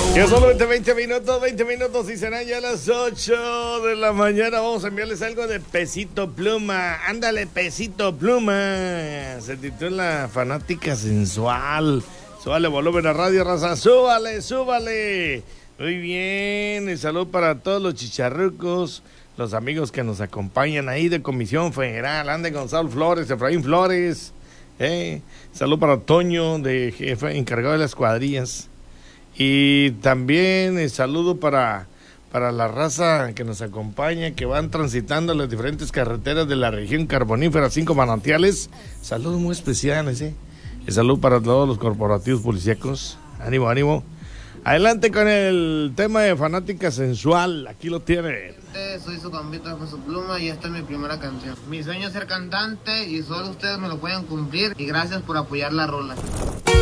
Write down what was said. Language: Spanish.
Ya solamente 20 minutos y serán ya las 8 de la mañana. Vamos a enviarles algo de Pesito Pluma. Ándale, Pesito Pluma. Se titula Fanática Sensual. Súbale volumen a radio, raza. Súbale, súbale. Muy bien. Y salud para todos los chicharrucos, los amigos que nos acompañan ahí de Comisión Federal. Ande Gonzalo Flores, Efraín Flores. Salud para Toño, de jefe encargado de las cuadrillas. Y también el saludo para la raza que nos acompaña, que van transitando las diferentes carreteras de la región carbonífera, 5 manantiales. Saludos muy especiales, Y salud para todos los corporativos policíacos. Ánimo, ánimo. Adelante con el tema de Fanática Sensual. Aquí lo tiene. Soy su campito de su pluma y esta es mi primera canción. Mi sueño es ser cantante y solo ustedes me lo pueden cumplir. Y gracias por apoyar la rola.